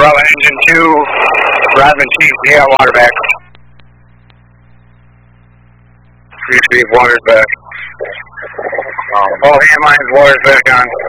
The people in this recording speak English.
Bravo engine 2, Rodman Chief, yeah, water back. Retrieve water's back. All hand lines, water's back on.